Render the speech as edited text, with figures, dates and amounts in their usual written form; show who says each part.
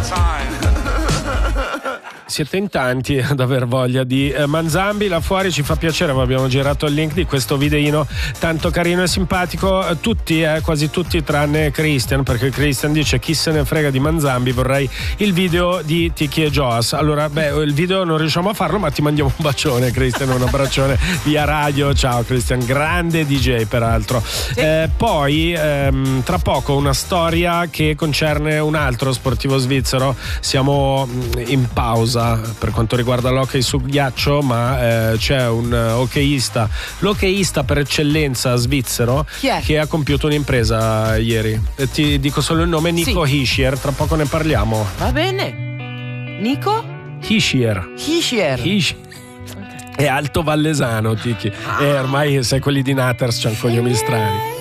Speaker 1: Siete in tanti ad aver voglia di Manzambi. Là fuori ci fa piacere, abbiamo girato il link di questo videino tanto carino e simpatico. Tutti, quasi tutti tranne Christian, perché Christian dice chi se ne frega di Manzambi, vorrei il video di Tiki e Joas. Allora, il video non riusciamo a farlo, ma ti mandiamo un bacione, Christian, un abbraccione via radio. Ciao Christian, grande DJ peraltro. Sì. Poi tra poco una storia che concerne un altro sportivo svizzero. Siamo in pausa per quanto riguarda l'hockey su ghiaccio, ma c'è un l'hockeyista per eccellenza svizzero che ha compiuto un'impresa ieri. Ti dico solo il nome, Nico Hischier, tra poco ne parliamo.
Speaker 2: Va bene. Nico?
Speaker 1: Hischier. È alto vallesano, Tiki. E ormai sai, quelli di Natters c'hanno cognomi strani.